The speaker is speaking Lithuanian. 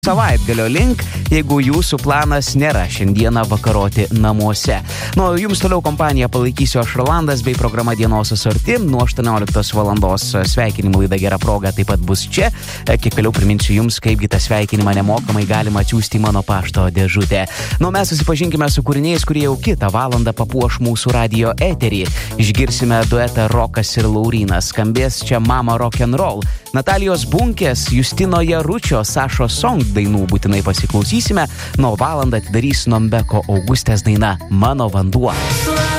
Savaitgalio link, jeigu jūsų planas nėra šiandieną vakaroti namuose. Jums toliau kompaniją palaikysiu aš Rolandas bei programa Dienos asorti. Nuo 18 valandos sveikinimų laida Gera proga taip pat bus čia. Kiek vėliau priminsiu jums, kaipgi tą sveikinimą nemokamai galima atsiųsti į mano pašto dėžutę. Mes susipažinkime su kūriniais, kurie jau kitą valandą papuoš mūsų radio eterį. Išgirsime duetą Rokas ir Laurynas. Skambės čia Mama Rock'n'Roll. Natalijos Bunkės, Justino Jaručio, Sašos Song dainų būtinai pasiklausysime. Valandą atidarys Nombeko Augustės daina Mano vanduo.